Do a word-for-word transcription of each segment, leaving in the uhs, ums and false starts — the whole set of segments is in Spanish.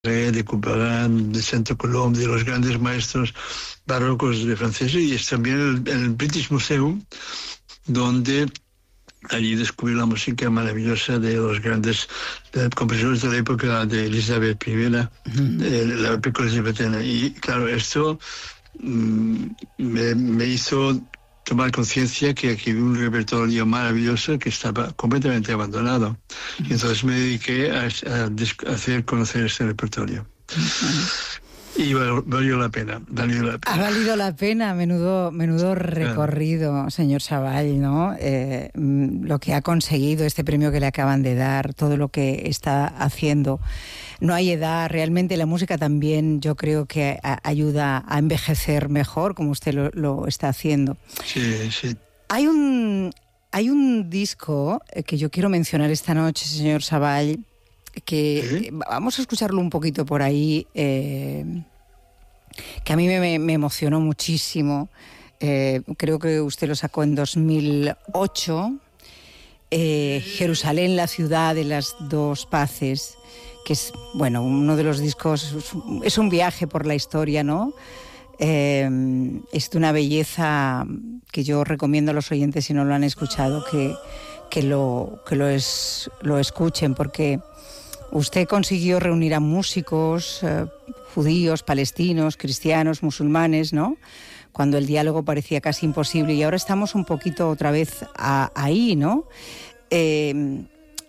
de Couperin, de Saint-Colomb, de los grandes maestros barrocos de franceses, y es también el, el British Museum, donde allí descubrí la música maravillosa de los grandes de compositores de la época de Elizabeth primera, uh-huh. de la época elizabetana. Y claro, esto mm, me, me hizo tomar conciencia que aquí había un repertorio maravilloso que estaba completamente abandonado. Uh-huh. Y entonces me dediqué a, a, a hacer conocer este repertorio. Uh-huh. Y val, valió la pena, valió la pena. Ha valido la pena, menudo, menudo recorrido, señor Savall, ¿no? Eh, lo que ha conseguido, este premio que le acaban de dar, todo lo que está haciendo. No hay edad, realmente la música también yo creo que a, ayuda a envejecer mejor, como usted lo, lo está haciendo. Sí, sí. Hay un, hay un disco que yo quiero mencionar esta noche, señor Savall, que ¿sí? Vamos a escucharlo un poquito por ahí, eh, que a mí me, me emocionó muchísimo. Eh, creo que usted lo sacó en dos mil ocho, eh, Jerusalén, la ciudad de las dos paces, que es, bueno, uno de los discos, es un viaje por la historia, ¿no? Eh, es de una belleza que yo recomiendo a los oyentes, si no lo han escuchado, que, que, lo, que lo, es, lo escuchen, porque usted consiguió reunir a músicos eh, judíos, palestinos, cristianos, musulmanes, ¿no? Cuando el diálogo parecía casi imposible, y ahora estamos un poquito otra vez a, ahí, ¿no? Eh,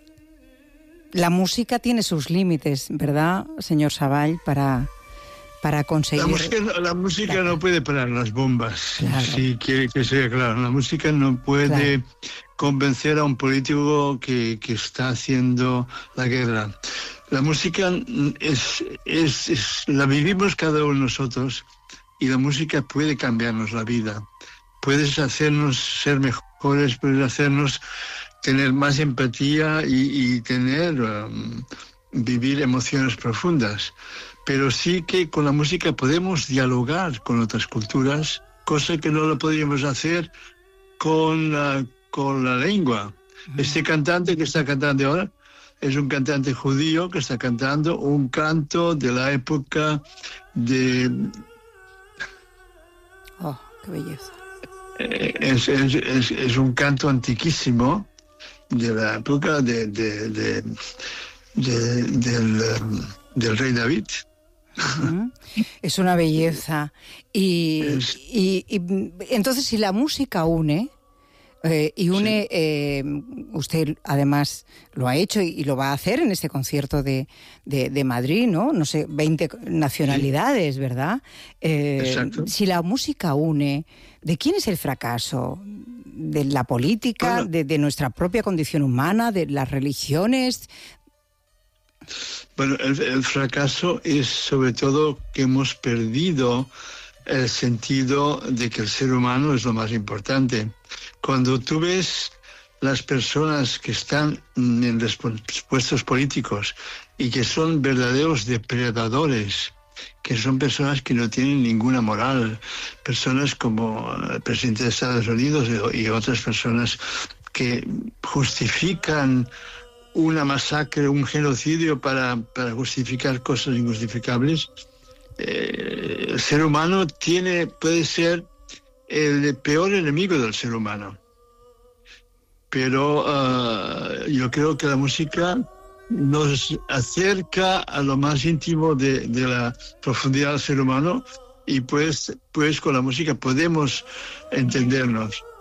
la música tiene sus límites, ¿verdad, señor Savall, para, para conseguir... La música, la música claro. no puede parar las bombas, claro. Si quiere que sea claro. La música no puede... Claro. convencer a un político que, que está haciendo la guerra. La música es, es, es, la vivimos cada uno de nosotros, y la música puede cambiarnos la vida. Puedes hacernos ser mejores, puedes hacernos tener más empatía y, y tener, um, vivir emociones profundas. Pero sí que con la música podemos dialogar con otras culturas, cosa que no lo podríamos hacer con la con la lengua. Este cantante que está cantando ahora es un cantante judío que está cantando un canto de la época de... Oh, qué belleza. Es, es, es, es un canto antiquísimo de la época de, de, de, de, del, del rey David. Uh-huh. Es una belleza. Y, es... y, y entonces, si la música une... Eh, y une, sí. eh, usted además lo ha hecho y, y lo va a hacer en este concierto de, de, de Madrid, ¿no? No sé, veinte nacionalidades, sí. ¿Verdad? Eh, Exacto. Si la música une, ¿de quién es el fracaso? ¿De la política? Bueno, de, ¿De nuestra propia condición humana? ¿De las religiones? Bueno, el, el fracaso es sobre todo que hemos perdido el sentido de que el ser humano es lo más importante. Cuando tú ves las personas que están en los puestos políticos y que son verdaderos depredadores, que son personas que no tienen ninguna moral, personas como el presidente de Estados Unidos y otras personas que justifican una masacre, un genocidio para, para justificar cosas injustificables, eh, el ser humano tiene, puede ser el peor enemigo del ser humano. Pero uh, yo creo que la música nos acerca a lo más íntimo de, de la profundidad del ser humano, y pues, pues con la música podemos entendernos.